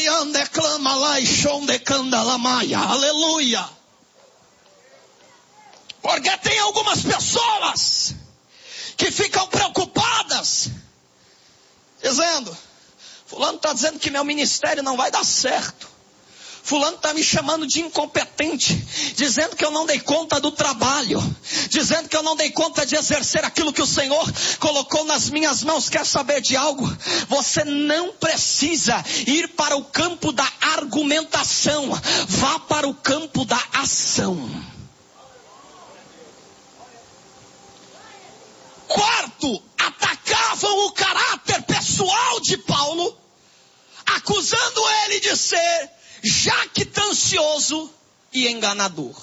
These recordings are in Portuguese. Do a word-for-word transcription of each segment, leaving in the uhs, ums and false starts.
Oriande clama lá e chonde candalamaya. Aleluia. Porque tem algumas pessoas que ficam preocupadas, dizendo: fulano está dizendo que meu ministério não vai dar certo. Fulano está me chamando de incompetente, dizendo que eu não dei conta do trabalho, dizendo que eu não dei conta de exercer aquilo que o Senhor colocou nas minhas mãos. Quer saber de algo? Você não precisa ir para o campo da argumentação, vá para o campo da ação. Quarto, atacavam o caráter pessoal de Paulo, acusando ele de ser jactancioso e enganador.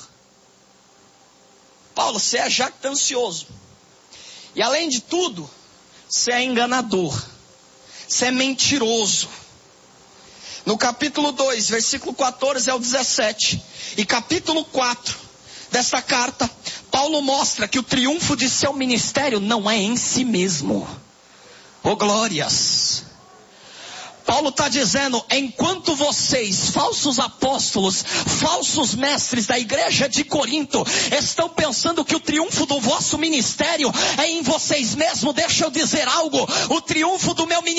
Paulo, você é jactancioso. E além de tudo, você é enganador. Você é mentiroso. No capítulo dois, versículo quatorze ao dezessete. E capítulo quatro dessa carta, Paulo mostra que o triunfo de seu ministério não é em si mesmo. Oh glórias! Paulo está dizendo: enquanto vocês, falsos apóstolos, falsos mestres da igreja de Corinto, estão pensando que o triunfo do vosso ministério é em vocês mesmos, deixa eu dizer algo: o triunfo do meu ministério